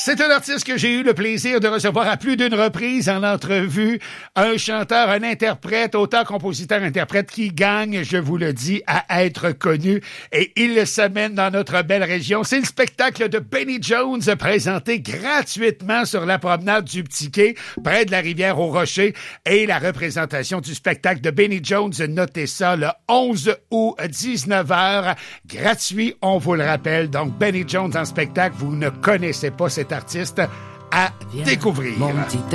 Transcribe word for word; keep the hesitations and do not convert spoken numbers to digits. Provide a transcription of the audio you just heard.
C'est un artiste que j'ai eu le plaisir de recevoir à plus d'une reprise en entrevue. Un chanteur, un interprète, auteur, compositeur, interprète qui gagne, je vous le dis, à être connu. Et il s'amène dans notre belle région. C'est le spectacle de Benny Jones présenté gratuitement sur la promenade du Petit Quai, près de la rivière aux Rochers. Et la représentation du spectacle de Benny Jones, notez ça, le onze août, dix-neuf heures. Gratuit, on vous le rappelle. Donc, Benny Jones en spectacle, vous ne connaissez pas cet artiste, à Viens, découvrir. Mon petit